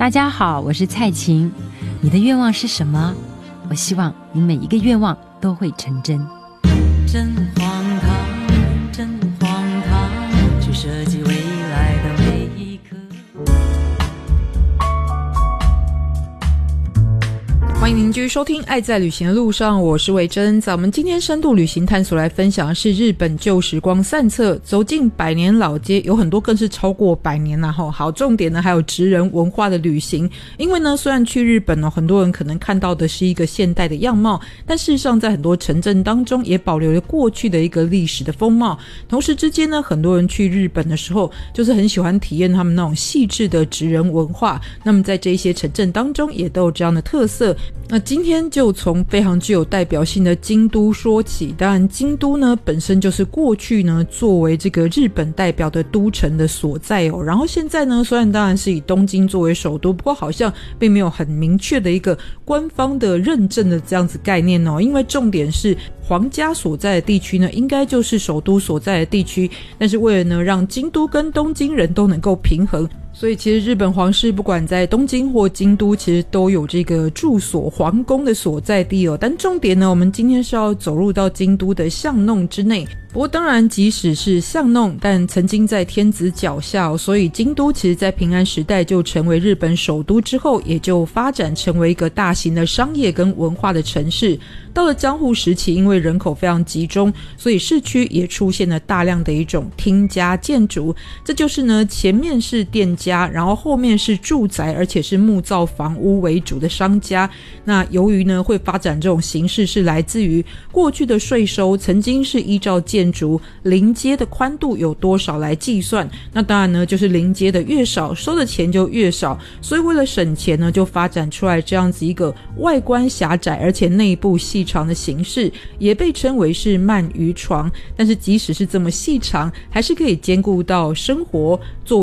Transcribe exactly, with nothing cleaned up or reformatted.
大家好，我是蔡琴。你的愿望是什么？我希望你每一个愿望都会成真。 真荒唐，真荒唐，去设计未来的每一刻。 欢迎您继续收听《爱在旅行的路上》，我是维珍。在我们今天深度旅行探索来分享的是日本旧时光散策，走进百年老街，有很多更是超过百年啦。好，重点呢还有职人文化的旅行。因为呢，虽然去日本呢，很多人可能看到的是一个现代的样貌，但事实上在很多城镇当中也保留了过去的一个历史的风貌。同时之间呢，很多人去日本的时候，就是很喜欢体验他们那种细致的职人文化。那么在这些城镇当中，也都有这样的特色。那今天就从非常具有代表性的京都说起。当然京都呢本身就是过去呢作为这个日本代表的都城的所在哦。然后现在呢虽然当然是以东京作为首都，不过好像并没有很明确的一个官方的认证的这样子概念哦。因为重点是皇家所在的地区呢应该就是首都所在的地区，但是为了呢让京都跟东京人都能够平衡，所以其实日本皇室不管在东京或京都其实都有这个住所皇宫的所在地哦。但重点呢，我们今天是要走入到京都的巷弄之内。不过当然即使是巷弄，但曾经在天子脚下哦，所以京都其实在平安时代就成为日本首都之后，也就发展成为一个大型的商业跟文化的城市。到了江户时期，因为人口非常集中，所以市区也出现了大量的一种町家建筑。这就是呢前面是店家，然后后面是住宅，而且是木造房屋为主的商家。那由于呢会发展这种形式是来自于过去的税收曾经是依照建筑临街的宽度有多少来计算，那当然呢就是临街的越少收的钱就越少，所以为了省钱呢就发展出来这样子一个外观狭窄而且内部细长的形式，也被称为是鳗鱼床。但是即使是这么细长，还是可以兼顾到生活作